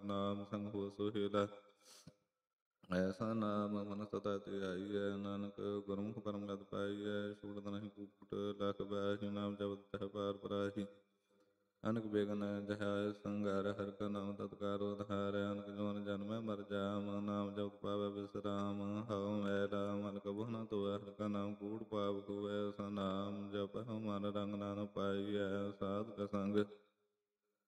ਨਾਮ ਸੰਗ ਹੋ ਸੁਹੇਲਾ। ਐਸਾ ਨਾਮ ਮਨ ਸਦਾ ਧਿਆਈਐ, ਨਾਨਕ ਗੁਰਮੁਖ ਪਰਮ ਗਤਿ ਪਾਈਐ। ਛੂਟਤ ਨਹੀਂ ਕੂਟ ਲਖ ਬਾਹੀ, ਨਾਮ ਜਪਤ ਤਹਿ ਪਾਰ ਪਰਾਹੀ। ਅਨਕ ਬਿਗਨ ਜਹਾਇ ਸੰਘਾਰ, ਹਰਿ ਕਾ ਨਾਮ ਤਤਕਾਲ ਉਧਾਰੈ। ਅਨਕ ਜੋਨ ਜਨਮੈ ਮਰ ਜਾਮ, ਨਾਮ ਜਪਤ ਪਾਵੈ ਬਿਸਰਾਮ। ਹਉ ਮੈਲਾ ਮਲ ਕਬਹੁ ਨ ਧੋਵੈ, ਹਰਿ ਕਾ ਨਾਮ ਕੂੜ ਪਾਪ ਹੋਵੈ।